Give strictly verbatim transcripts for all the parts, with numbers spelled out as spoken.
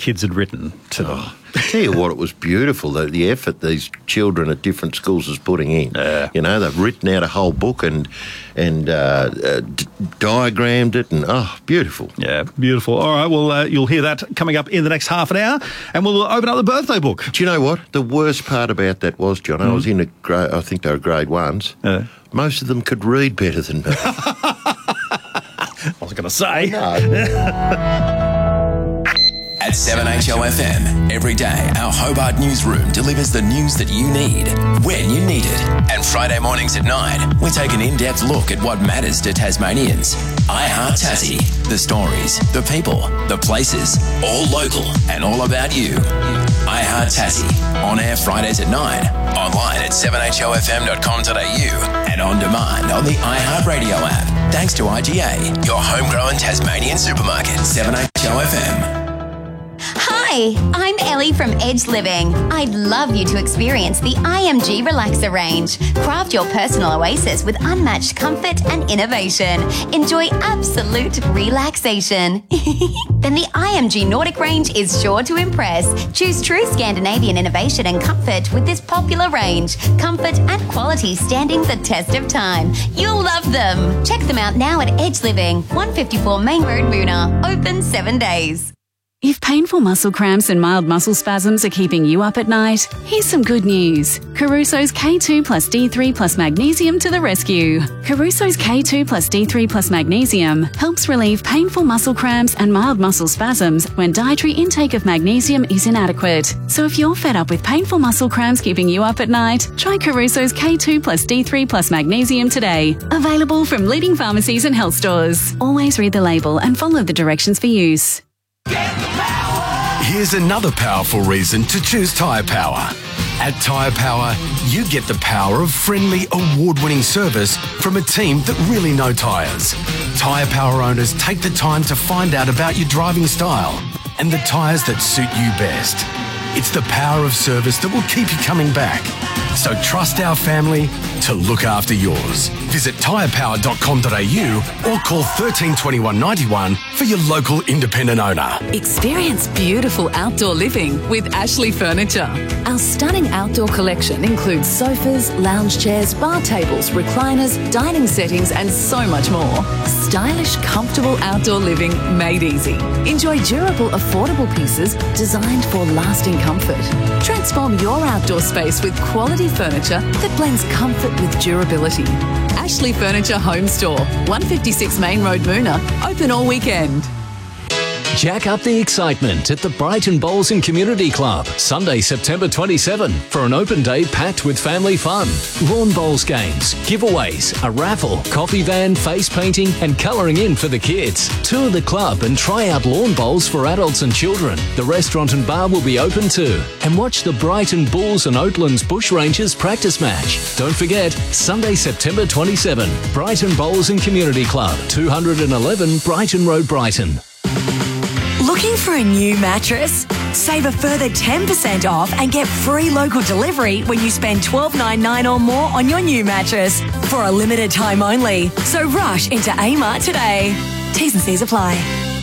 kids had written to them. Oh, I tell you what, it was beautiful, the, the effort these children at different schools is putting in. Yeah. You know, they've written out a whole book and and uh, uh, d- diagrammed it, and oh, beautiful. Yeah, beautiful. All right, well, uh, you'll hear that coming up in the next half an hour, and we'll open up the birthday book. Do you know what? The worst part about that was, John, mm. I was in a grade, I think they were grade ones. Uh. Most of them could read better than me. I was going to say. No. At seven H O F M, every day our Hobart newsroom delivers the news that you need, when you need it. And Friday mornings at nine, we take an in-depth look at what matters to Tasmanians. I Heart Tassie, the stories, the people, the places, all local and all about you. I Heart Tassie, on air Fridays at nine, online at seven h o f m dot com dot a u and on demand on the iHeartRadio app. Thanks to I G A, your homegrown Tasmanian supermarket, seven H O F M. Hi, I'm Ellie from Edge Living. I'd love you to experience the I M G Relaxer range. Craft your personal oasis with unmatched comfort and innovation. Enjoy absolute relaxation. Then the I M G Nordic range is sure to impress. Choose true Scandinavian innovation and comfort with this popular range. Comfort and quality standing the test of time. You'll love them. Check them out now at Edge Living, one fifty-four Main Road, Moona. Open seven days. If painful muscle cramps and mild muscle spasms are keeping you up at night, here's some good news. Caruso's K two plus D three plus magnesium to the rescue. Caruso's K two plus D three plus magnesium helps relieve painful muscle cramps and mild muscle spasms when dietary intake of magnesium is inadequate. So if you're fed up with painful muscle cramps keeping you up at night, try Caruso's K two plus D three plus magnesium today. Available from leading pharmacies and health stores. Always read the label and follow the directions for use. Here's another powerful reason to choose Tyre Power. At Tyre Power, you get the power of friendly, award-winning service from a team that really know tyres. Tyre Power owners take the time to find out about your driving style and the tyres that suit you best. It's the power of service that will keep you coming back. So trust our family to look after yours. Visit tyre power dot com dot a u or call one three two one, nine one for your local independent owner. Experience beautiful outdoor living with Ashley Furniture. Our stunning outdoor collection includes sofas, lounge chairs, bar tables, recliners, dining settings and so much more. Stylish, comfortable outdoor living made easy. Enjoy durable, affordable pieces designed for lasting comfort. Transform your outdoor space with quality furniture that blends comfort with durability. Ashley Furniture Home Store, one fifty-six Main Road, Moona, open all weekend. Jack up the excitement at the Brighton Bowls and Community Club, Sunday, September twenty-seventh, for an open day packed with family fun. Lawn bowls games, giveaways, a raffle, coffee van, face painting and colouring in for the kids. Tour the club and try out lawn bowls for adults and children. The restaurant and bar will be open too. And watch the Brighton Bulls and Oatlands Bushrangers practice match. Don't forget, Sunday, September twenty-seventh, Brighton Bowls and Community Club, two eleven Brighton Road, Brighton. Looking for a new mattress? Save a further ten percent off and get free local delivery when you spend twelve ninety-nine or more on your new mattress for a limited time only. So rush into Amart today. T's and C's apply.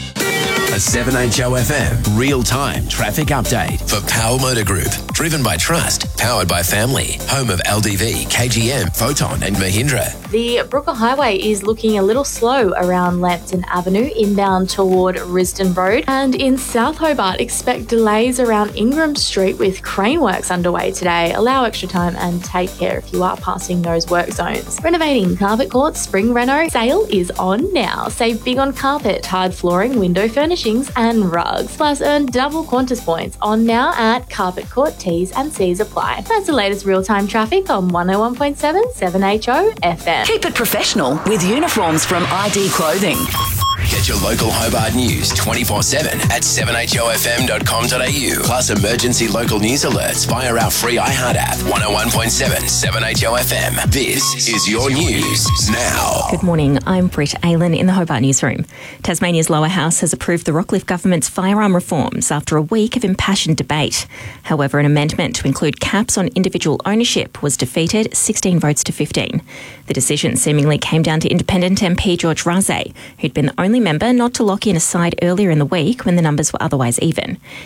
A seven H O F M real-time traffic update for Power Motor Group. Driven by trust, powered by family. Home of L D V, K G M, Photon and Mahindra. The Brooker Highway is looking a little slow around Lambton Avenue, inbound toward Risdon Road. And in South Hobart, expect delays around Ingram Street with crane works underway today. Allow extra time and take care if you are passing those work zones. Renovating Carpet Court Spring Reno sale is on now. Save big on carpet, hard flooring, window furnishings and rugs. Plus earn double Qantas points on now at Carpet Court. T's and C's apply. That's the latest real-time traffic on one oh one point seven seven H O F M. Keep it professional with uniforms from I D Clothing. Get your local Hobart news twenty-four seven at seven h o f m dot com dot a u. Plus emergency local news alerts via our free iHeart app. one oh one point seven seven H O F M. This is your news now. Good morning. I'm Britt Aylan in the Hobart Newsroom. Tasmania's lower house has approved the Rockcliffe government's firearm reforms after a week of impassioned debate. However, an amendment to include caps on individual ownership was defeated, sixteen votes to fifteen. The decision seemingly came down to independent M P George Raze, who'd been the only member not to lock in a side earlier in the week when the numbers were otherwise even.